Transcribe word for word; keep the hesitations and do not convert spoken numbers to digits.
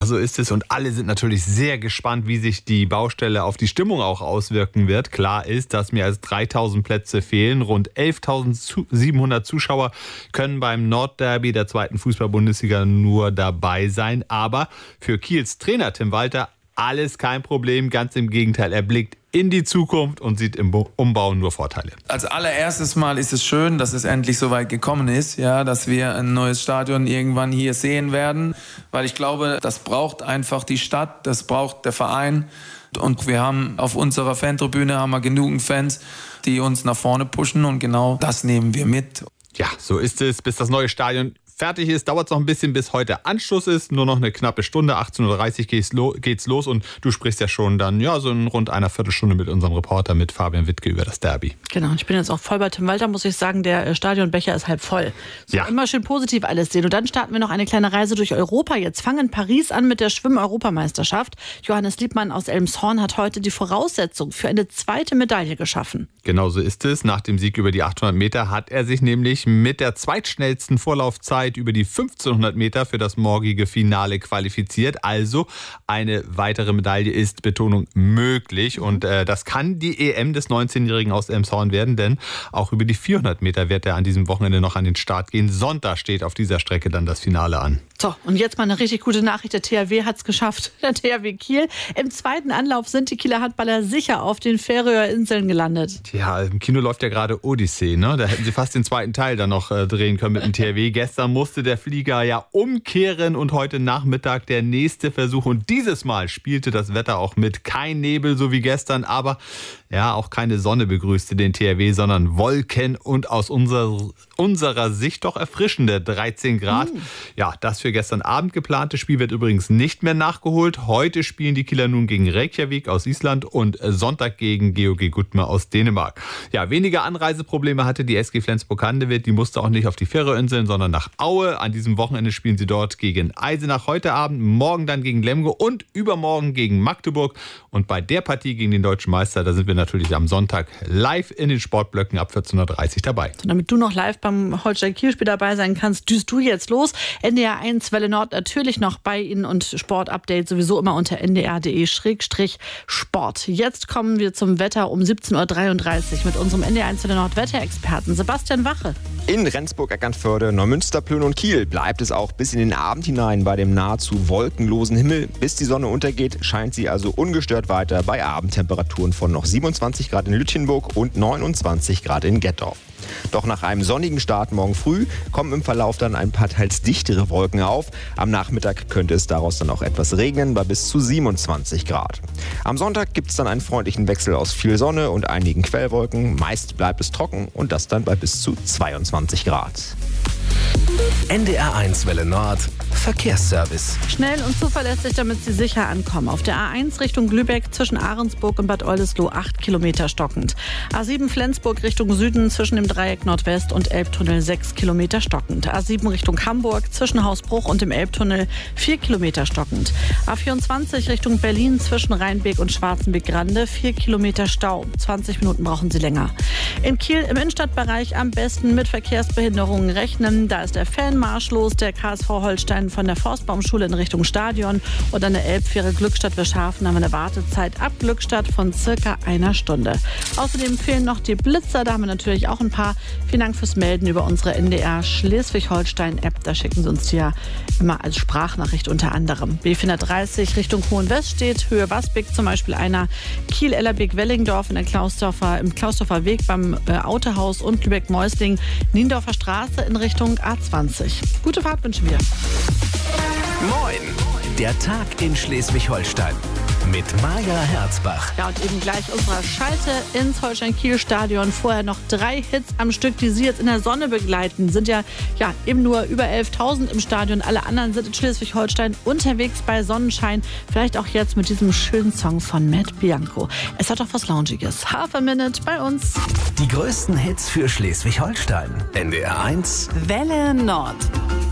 so ist es. Und alle sind natürlich sehr gespannt, wie sich die Baustelle auf die Stimmung auch auswirken wird. Klar ist, dass mehr als dreitausend Plätze fehlen. Rund elftausendsiebenhundert Zuschauer können beim Nordderby der zweiten Fußball-Bundesliga nur dabei sein. Aber für Kiels Trainer Tim Walter alles kein Problem. Ganz im Gegenteil, er blickt in die Zukunft und sieht im Umbau nur Vorteile. Als allererstes Mal ist es schön, dass es endlich so weit gekommen ist, ja, dass wir ein neues Stadion irgendwann hier sehen werden, weil ich glaube, das braucht einfach die Stadt, das braucht der Verein und wir haben auf unserer Fantribüne haben wir genügend Fans, die uns nach vorne pushen und genau das nehmen wir mit. Ja, so ist es, bis das neue Stadion fertig ist, dauert es noch ein bisschen, bis heute Anschluss ist. Nur noch eine knappe Stunde, achtzehn Uhr dreißig geht's los und du sprichst ja schon dann ja so in rund einer Viertelstunde mit unserem Reporter, mit Fabian Wittke über das Derby. Genau, ich bin jetzt auch voll bei Tim Walter, muss ich sagen, der Stadionbecher ist halb voll. So, ja. Immer schön positiv alles sehen. Und dann starten wir noch eine kleine Reise durch Europa. Jetzt fangen in Paris an mit der Schwimm-Europameisterschaft. Johannes Liebmann aus Elmshorn hat heute die Voraussetzung für eine zweite Medaille geschaffen. Genau so ist es. Nach dem Sieg über die achthundert Meter hat er sich nämlich mit der zweitschnellsten Vorlaufzeit über die fünfzehnhundert Meter für das morgige Finale qualifiziert. Also eine weitere Medaille ist, Betonung, möglich. Und äh, das kann die E M des neunzehnjährigen aus Elmshorn werden, denn auch über die vierhundert Meter wird er an diesem Wochenende noch an den Start gehen. Sonntag steht auf dieser Strecke dann das Finale an. So, und jetzt mal eine richtig gute Nachricht. Der T H W hat es geschafft. Der T H W Kiel. Im zweiten Anlauf sind die Kieler Handballer sicher auf den Färöer Inseln gelandet. Ja, im Kino läuft ja gerade Odyssee, ne? Da hätten sie fast den zweiten Teil dann noch äh, drehen können mit dem T H W. Gestern musste der Flieger ja umkehren und heute Nachmittag der nächste Versuch. Und dieses Mal spielte das Wetter auch mit. Kein Nebel, so wie gestern, aber ja, auch keine Sonne begrüßte den T H W, sondern Wolken und aus unserer, unserer Sicht doch erfrischende dreizehn Grad. Mm. Ja, das für gestern Abend geplante Spiel wird übrigens nicht mehr nachgeholt. Heute spielen die Kieler nun gegen Reykjavik aus Island und Sonntag gegen G O G Gudme aus Dänemark. Ja, weniger Anreiseprobleme hatte die S G Flensburg-Handewitt. Die musste auch nicht auf die Färöerinseln, sondern nach Aue. An diesem Wochenende spielen sie dort gegen Eisenach heute Abend, morgen dann gegen Lemgo und übermorgen gegen Magdeburg. Und bei der Partie gegen den deutschen Meister, da sind wir natürlich am Sonntag live in den Sportblöcken ab vierzehn Uhr dreißig dabei. So, damit du noch live beim Holstein-Kiel-Spiel dabei sein kannst, düst du jetzt los. N D R eins Welle Nord natürlich noch bei Ihnen und Sportupdate sowieso immer unter n d r punkt d e Schrägstrich Sport. Jetzt kommen wir zum Wetter um siebzehn Uhr dreiunddreißig mit unserem N D R eins Welle Nord Wetterexperten Sebastian Wache. In Rendsburg, Eckernförde, Neumünster, Plön und Kiel bleibt es auch bis in den Abend hinein bei dem nahezu wolkenlosen Himmel. Bis die Sonne untergeht, scheint sie also ungestört weiter bei Abendtemperaturen von noch siebenundzwanzig Grad in Lütjenburg und neunundzwanzig Grad in Gettorf. Doch nach einem sonnigen Start morgen früh kommen im Verlauf dann ein paar teils dichtere Wolken auf. Am Nachmittag könnte es daraus dann auch etwas regnen bei bis zu siebenundzwanzig Grad. Am Sonntag gibt es dann einen freundlichen Wechsel aus viel Sonne und einigen Quellwolken. Meist bleibt es trocken und das dann bei bis zu zweiundzwanzig Grad. N D R eins Welle Nord Verkehrsservice. Schnell und zuverlässig, damit Sie sicher ankommen. Auf der A eins Richtung Lübeck zwischen Ahrensburg und Bad Oldesloe acht Kilometer stockend. A sieben Flensburg Richtung Süden zwischen dem Dreieck Nordwest und Elbtunnel sechs Kilometer stockend. A sieben Richtung Hamburg zwischen Hausbruch und dem Elbtunnel vier Kilometer stockend. A vierundzwanzig Richtung Berlin zwischen Rheinbeek und Schwarzenbeck-Grande vier Kilometer Stau. zwanzig Minuten brauchen Sie länger. In Kiel im Innenstadtbereich am besten mit Verkehrsbehinderungen rechnen. Da ist der Fanmarsch los, der K S V Holstein von der Forstbaumschule in Richtung Stadion und an der Elbfähre Glückstadt-Wischhafen haben wir eine Wartezeit ab Glückstadt von circa einer Stunde. Außerdem fehlen noch die Blitzer, da haben wir natürlich auch ein paar. Vielen Dank fürs Melden über unsere N D R Schleswig-Holstein-App. Da schicken Sie uns die ja immer als Sprachnachricht unter anderem. B vierhundertdreißig Richtung Hohenwest steht, Höhe Wasbeck zum Beispiel einer, Kiel-Ellerbeek-Wellingdorf in der Klausdorfer, im Klausdorfer Weg beim äh, Autohaus und Lübeck-Meusling, Niendorfer Straße in Richtung A zwanzig. Gute Fahrt wünschen wir. Moin! Der Tag in Schleswig-Holstein mit Maja Herzbach. Ja, und eben gleich unsere Schalte ins Holstein-Kiel-Stadion. Vorher noch drei Hits am Stück, die Sie jetzt in der Sonne begleiten. Sind ja, ja eben nur über elftausend im Stadion. Alle anderen sind in Schleswig-Holstein unterwegs bei Sonnenschein. Vielleicht auch jetzt mit diesem schönen Song von Matt Bianco. Es hat doch was Loungiges. Half a Minute bei uns. Die größten Hits für Schleswig-Holstein. N D R eins Welle Nord.